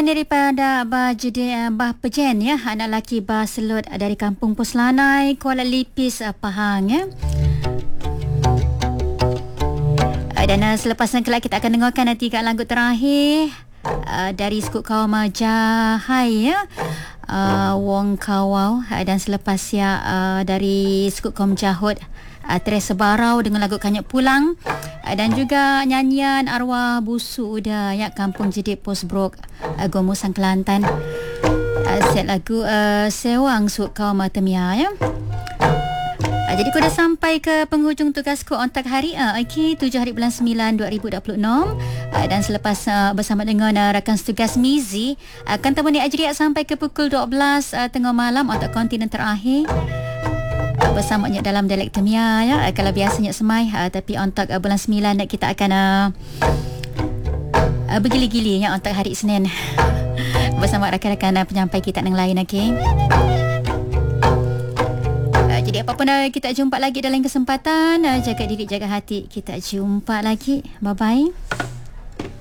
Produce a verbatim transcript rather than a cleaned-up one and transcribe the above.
Laporan daripada Abah Judi Abah Pejen ya, anak lelaki Bah Selut dari Kampung Puslanai, Kuala Lipis, Pahang ya. Dan uh, selepas ni kelak kita akan dengarkan nanti kat lagu terakhir uh, dari Skut Kaum Jahai ya. Uh, Wong Kawau uh, dan selepas ya uh, dari Skut Kaum Jahut uh, Teresa Barau dengan lagu Kanyut Pulang uh, dan juga nyanyian arwah Busu Uda ya, Kampung Jedik Postbrok uh, Gomusan Kelantan. Uh, set lagu uh, Sewang Skut Kaum Temia ya. Uh, jadi kau dah sampai ke penghujung tugasku untuk hari uh, okay, tujuh hari bulan sembilan dua ribu dua puluh enam. Uh, dan selepas uh, bersama dengan uh, rakan setugas Mizi akan temani Ajriat sampai ke pukul dua belas uh, tengah malam untuk kontinen terakhir uh, bersamanya dalam dialek Temia ya. Uh, kalau biasanya semai uh, tapi untuk uh, bulan sembilan kita akan uh, uh, bergili-gili ya untuk hari Senin bersama rakan-rakan uh, penyampai kita yang lain. Okey. Jadi apa pun kita jumpa lagi dalam kesempatan. Jaga diri, jaga hati. Kita jumpa lagi. Bye-bye.